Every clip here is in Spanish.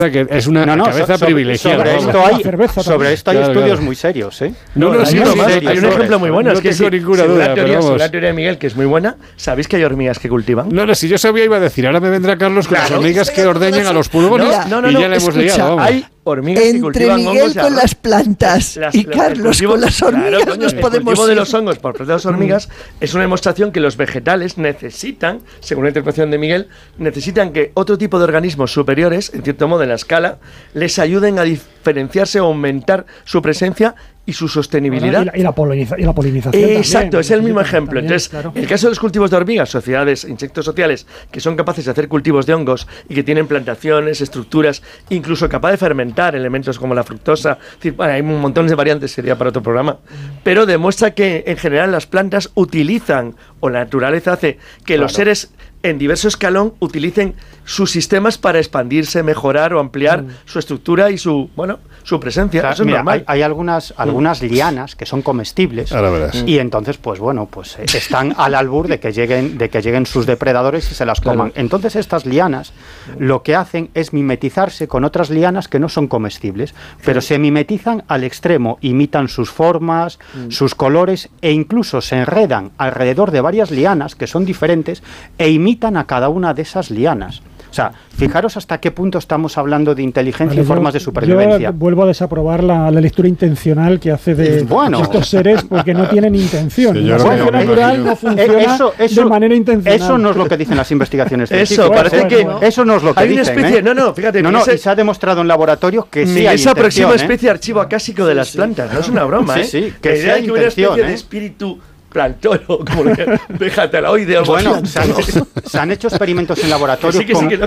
que es una cabeza privilegiada. Sobre esto hay estudios muy serios, ¿eh? Hay un ejemplo muy bueno. No es que tengo ninguna duda, según la teoría de Miguel, que es muy buena, ¿sabéis que hay hormigas que cultivan? No, si yo sabía iba a decir, ahora me vendrá Carlos con las hormigas que ordeñan a los pulgones y ya le hemos liado. Hay hormigas que cultivan Entre Miguel con las plantas y Carlos con las hormigas nos podemos El cultivo de los hongos por parte de las hormigas es una demostración que los vegetales necesitan, según la interpretación de Miguel, necesitan que otro tipo de organismos superiores, en cierto modo en la escala, les ayuden a diferenciarse o aumentar su presencia y su sostenibilidad. Y la polinización Exacto, también, es el mismo ejemplo. También, entonces, claro. el caso de los cultivos de hormigas, sociedades, insectos sociales, que son capaces de hacer cultivos de hongos y que tienen plantaciones, estructuras, incluso capaz de fermentar elementos como la fructosa. Es decir, bueno, hay un montón de variantes, sería para otro programa. Pero demuestra que, en general, las plantas utilizan, o la naturaleza hace, que los seres en diverso escalón utilicen sus sistemas para expandirse, mejorar o ampliar su estructura y su presencia. O sea, eso es normal. Hay algunas lianas que son comestibles y entonces pues están al albur de que lleguen sus depredadores y se las coman. Claro. Entonces estas lianas lo que hacen es mimetizarse con otras lianas que no son comestibles, pero se mimetizan al extremo, imitan sus formas, sus colores e incluso se enredan alrededor de varias lianas que son diferentes e imitan a cada una de esas lianas. O sea, fijaros hasta qué punto estamos hablando de inteligencia y formas de supervivencia. Yo vuelvo a desaprobar la lectura intencional que hace de estos seres porque no tienen intención. La selección natural no funciona de manera intencional. Eso no es lo que dicen las investigaciones científicas. Eso, parece que eso no es lo que hay dicen. Una especie, fíjate. Y se ha demostrado en laboratorio que sí hay esa próxima especie de archivo acásico de las plantas. No es una broma, Sí, que sí hay que hubiera una especie de espíritu plantólogo, como vegetaloide o bueno, se han hecho experimentos en laboratorio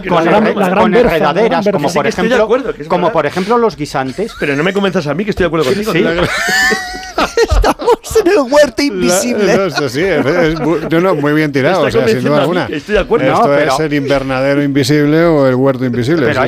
con enredaderas, como por ejemplo los guisantes. Pero no me convenzas a mí, que estoy de acuerdo contigo. Sí. Estamos en el huerto invisible. Muy bien tirado, sin duda alguna. Estoy de acuerdo. Esto es el invernadero invisible o el huerto invisible.